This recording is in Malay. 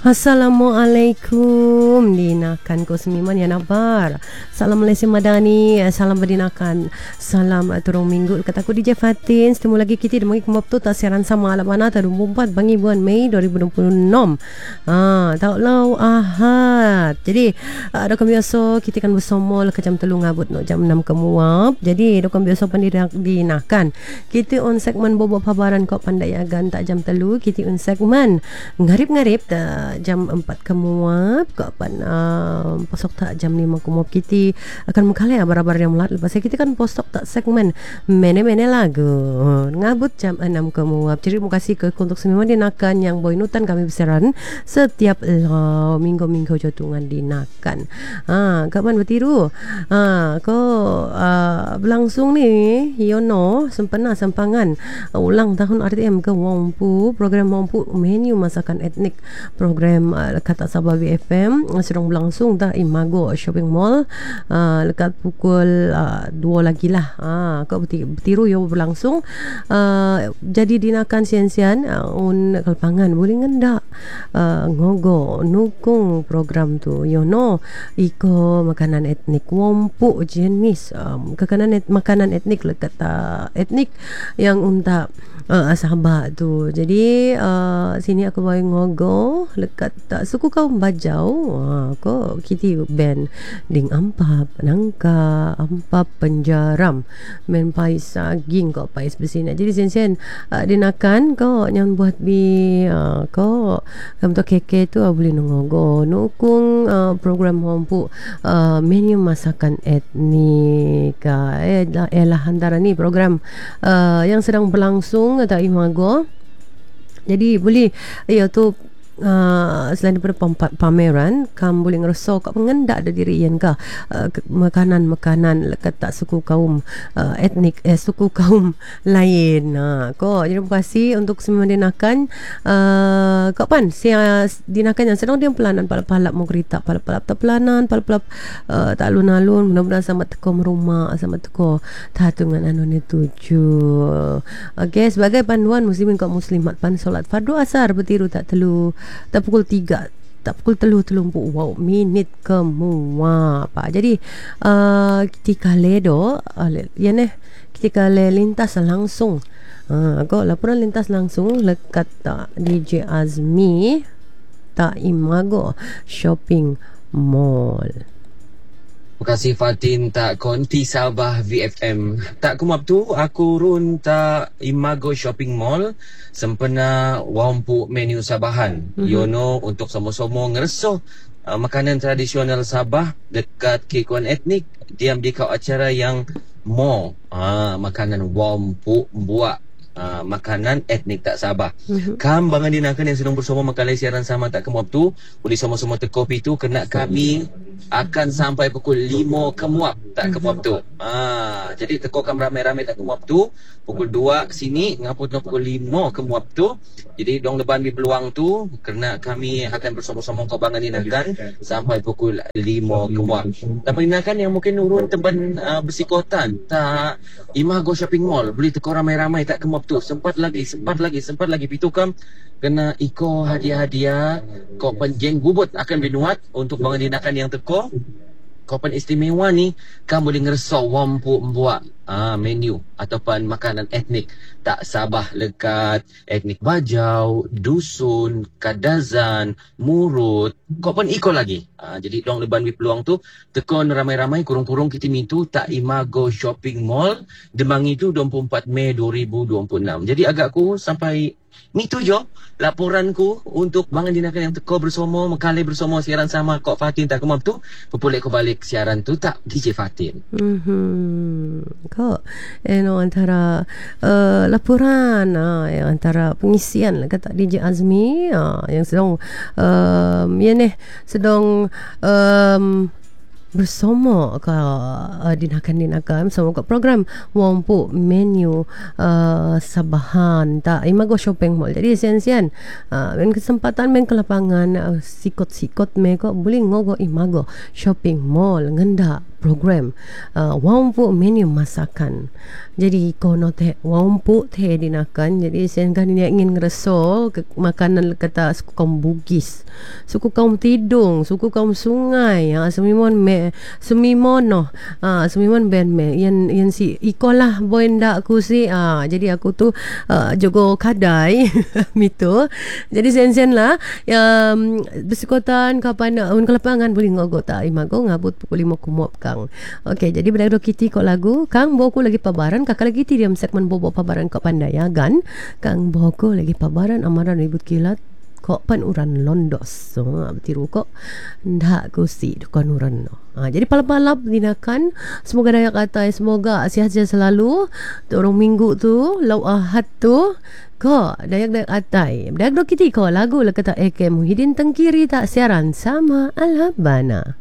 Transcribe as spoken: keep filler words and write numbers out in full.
Assalamualaikum. Dinakan ko semiman ya nabar. Salam Malaysia Madani. Salam berdinakan. Salam turung minggu. Kata aku D J Fatin. Setemu lagi kita demangi kembap tu tak siaran sama alam mana tak dua puluh empat bangi bulan Mei dua ribu dua puluh enam. Ah, tak lau Ahad. Jadi ada kami biasa kita kan bersama ke jam telung ngabut no jam enam kemuap. Jadi ada kami biasa pandirak dinakan. Kita on segmen bobok pabaran kau pandai agan tak jam telu. Kita on segmen ngarip-ngarip tak jam empat kemuap kapan uh, posok tak jam lima kemuap kita akan mengkalai abar-abar yang melat lepas kita kan posok tak segmen mene-mene lagu ngabut jam enam kemuap. Jadi terima kasih ke untuk semua dinakan yang boy nutan kami bersiaran setiap uh, minggu-minggu jotungan dinakan. Ha, kapan bertiru? Ha, kau uh, berlangsung ni Yono sempena sempangan uh, ulang tahun R T M ke Wampu, program Wampu menu masakan etnik. Program uh, lekat Sabah V F M uh, sedang berlangsung tak Imago Shopping Mall uh, lekat pukul uh, dua lagi lah. Uh, kau bertiru yo berlangsung. Uh, jadi dinakan sian-sian uh, un kalpangan boleh ngendak uh, ngogo nukung program tu Yono iko makanan etnik Wampu jenis um, kekanan et, makanan etnik lekat uh, etnik yang unta uh, Sabah tu. Jadi uh, sini aku bawa ngogo lekat tak suku kau bajau ha, ko kiti band ding ampap nangka ampap penjaram men pais saging ko pais besina. Jadi sen-sen uh, dinakan ko nyan buat bi uh, ko kam to keke tu uh, boleh ngogo nukung uh, program Wampu uh, menu masakan etnik uh, eh, elah antara ni program uh, yang sedang berlangsung atau Imago. Jadi boleh ya tu Uh, selain daripada pam- pameran kamu boleh ngerasa kat pengendak ada diri yang kah uh, makanan-makanan lekat tak suku kaum uh, etnik eh suku kaum lain. Ha, kau jadi terima kasih untuk semua dinakan uh, kau pan si uh, dinakan yang sedang dia pelanan palap-palap mau kerita palap-palap tak pelanan palap-palap uh, tak alun-alun mudah-mudahan sama teko merumah sama teko tatungan anu ni tuju. Okey, sebagai panduan muslimin kaum muslimat pan solat fardu asar bertiru tak telu tak pukul tiga tak pukul telu telumpuk wow minit kemua apa. Jadi uh, ketika ledo uh, ya ne ketika le lintas langsung uh, kau laporan lintas langsung lekat uh, D J Azmi tak Imago Shopping Mall. Terima kasih Fatin tak konti Sabah V F M. Tak kumap tu aku run tak Imago Shopping Mall sempena Wampu menu Sabahan. Mm-hmm. Yono untuk sama-sama ngeresoh uh, makanan tradisional Sabah dekat kekuan etnik diam di kau acara yang mo uh, makanan Wampu buat Uh, makanan etnik tak Sabah. Mm-hmm. Kam bangan dinakan yang sedang bersama makalai siaran sama tak kemuap tu boleh sama-sama tekopi tu kena kami akan sampai pukul lima kemuap tak kemuap tu. Ah, jadi tekokan ramai-ramai tak kemuap tu pukul dua sini ngapun pukul lima kemuap tu. Jadi dong leban di peluang tu kerana kami akan bersama-sama kau bangan dinakan sampai pukul lima kemuap. Tapi dinakan yang mungkin urun teban uh, bersikotan tak Imago Shopping Mall boleh teko ramai-ramai tak kemuap tu sempat lagi sempat lagi sempat lagi pitukam kena iko hadiah-hadiah kau penjeng bubut akan binuat untuk bangun dinakan yang teko kopan istimewa ni kamu boleh ngerasa Wampu membuat ah, menu ataupun makanan etnik tak Sabah lekat etnik Bajau, Dusun, Kadazan, Murut kopan iko lagi. Ah, jadi dong leban wi peluang tu tekon ramai-ramai kurung-kurung kita mintu tak Imago Shopping Mall Demangi tu dua puluh empat Mei dua ribu dua puluh enam. Jadi agakku sampai ni tu jo laporanku untuk bangan dinakan yang teko bersama mengkalai bersama siaran sama Kok Fatin tak kemam tu berpulih balik siaran tu tak D J Fatin. Mhm. Kok eh no antara uh, laporan uh, yang antara pengisian kata D J Azmi uh, yang sedang um, ya ni sedang um, bersama ke uh, dinakan-dinakan bersama ke program Wampu menu uh, Sabahan tak Imago Shopping Mall. Jadi sian-sian uh, ben kesempatan ben ke lapangan uh, sikot-sikot me kok boleh ngogo Imago Shopping Mall ngenda program uh, wampu menu masakan. Jadi kau no teh wampu teh dinakan. Jadi sen kan dia ingin ngereso ke, makanan kata suku kaum Bugis, suku kaum Tidung, suku kaum Sungai, ha semimon me semimon no. Ha semimon ben me yang yang si ikolah boenda aku si. Ha jadi aku tu uh, jogo kadai mito. Jadi sen-sen lah um, bersikotan kapan un kelapangan boleh ngogo ta imago ngabut pukul lima kumop kang. Okey, jadi berada kiti kok lagu kang boku lagi pabaran kakak lagi ti diam segmen bobo pabaran kok pandayagan kang boku lagi pabaran amaran ribut kilat kok pan uran londos. So betiru kok ndak gusti dukan uran no. Ha, jadi palap-palap dinakan. Semoga daya kata semoga sihat-sihat selalu. Orang minggu tu lau ahad tu ko dayak-dayak atai. Dayak do kiti ko lagu la kata Eke Muhyiddin Tengkiri tak siaran sama Alhabana.